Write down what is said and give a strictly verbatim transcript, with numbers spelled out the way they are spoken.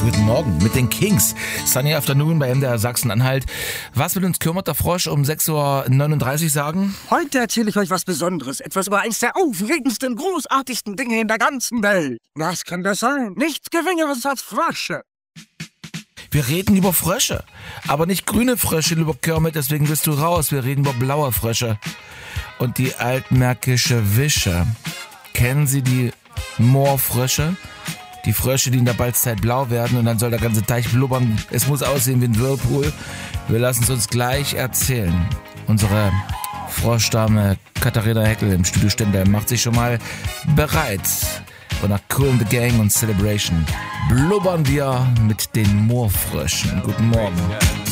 Guten Morgen mit den Kings. Sunny Afternoon bei M D R Sachsen-Anhalt. Was will uns Kermit der Frosch um sechs Uhr neununddreißig sagen? Heute erzähle ich euch was Besonderes. Etwas über eines der aufregendsten, großartigsten Dinge in der ganzen Welt. Was kann das sein? Nichts Geringeres als Frösche. Wir reden über Frösche. Aber nicht grüne Frösche, lieber Kermit, deswegen bist du raus. Wir reden über blaue Frösche. Und die altmärkische Wische. Kennen Sie die Moorfrösche? Die Frösche, die in der Balzzeit blau werden und dann soll der ganze Teich blubbern. Es muss aussehen wie ein Whirlpool. Wir lassen es uns gleich erzählen. Unsere Froschdame Katharina Heckel im Studio Stendal macht sich schon mal bereit. Und nach Cool in the Gang und Celebration blubbern wir mit den Moorfröschen. Guten Morgen.